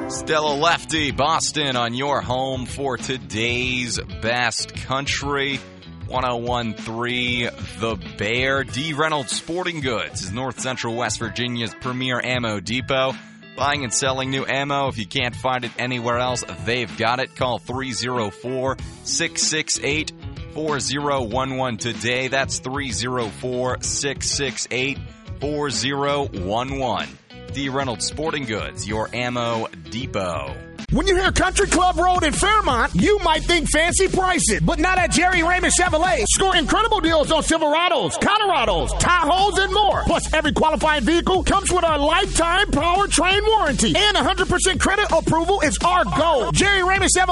Stella Lefty, Boston on your home for today's best country. 101.3 The Bear. D. Reynolds Sporting Goods is North Central West Virginia's premier ammo depot. Buying and selling new ammo. If you can't find it anywhere else, they've got it. Call 304-668-4011 today. That's 304-668-4011. D. Reynolds Sporting Goods, your ammo depot. When you hear Country Club Road in Fairmont, you might think fancy pricing, but not at Jerry Raymond Chevrolet. Score incredible deals on Silverados, Colorados, Tahoes, and more. Plus, every qualifying vehicle comes with a lifetime powertrain warranty, and 100% credit approval is our goal. Jerry Raymond Chevrolet.